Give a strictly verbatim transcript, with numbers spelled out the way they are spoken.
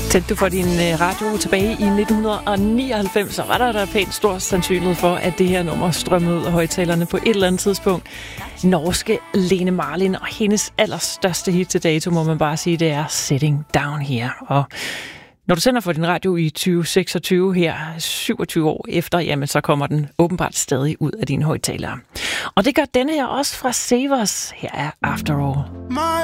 Tændte du for din radio tilbage i nitten nioghalvfems, så var der da pænt stor sandsynlighed for, at det her nummer strømmede ud af højtalerne på et eller andet tidspunkt. Norske Lene Marlin og hendes allerstørste hit til dato, må man bare sige, det er Sitting Down Here. Og når du sender for din radio i tyve seksogtyve her, syvogtyve år efter, jamen så kommer den åbenbart stadig ud af dine højtalere. Og det gør denne her også fra Savers. Her er After All.